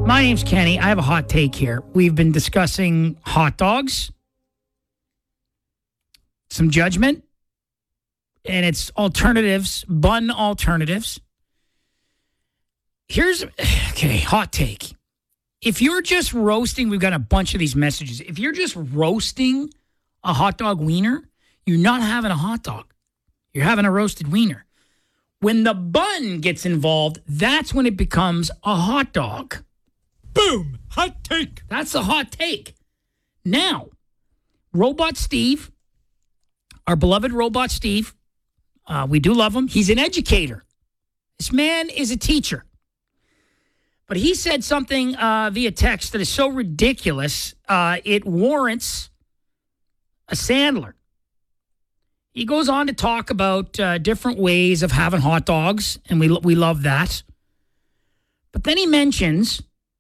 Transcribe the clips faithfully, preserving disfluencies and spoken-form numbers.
My name's Kenny. I have a hot take here. We've been discussing hot dogs, some judgment, and it's alternatives, bun alternatives. Here's, okay, hot take. If you're just roasting, we've got a bunch of these messages. If you're just roasting a hot dog wiener, you're not having a hot dog. You're having a roasted wiener. When the bun gets involved, that's when it becomes a hot dog. Boom! Hot take! That's a hot take. Now, Robot Steve, our beloved Robot Steve, uh, we do love him. He's an educator. This man is a teacher. But he said something uh, via text that is so ridiculous, uh, it warrants a Sandler. He goes on to talk about uh, different ways of having hot dogs, and we we love that. But then he mentions,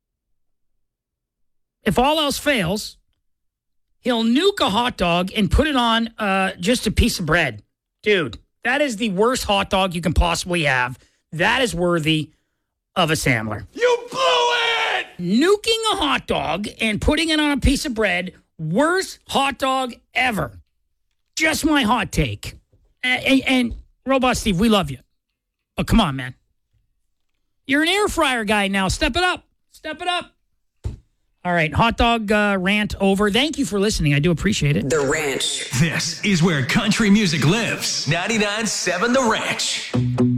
if all else fails, he'll nuke a hot dog and put it on uh, just a piece of bread. Dude, that is the worst hot dog you can possibly have. That is worthy of a Sandler. You blew it! Nuking a hot dog and putting it on a piece of bread, worst hot dog ever. Just my hot take. And, and, and Robot Steve, we love you. But come on, man. You're an air fryer guy now. Step it up. Step it up. All right, hot dog uh, rant over. Thank you for listening. I do appreciate it. The Ranch. This is where country music lives. ninety-nine point seven The Ranch.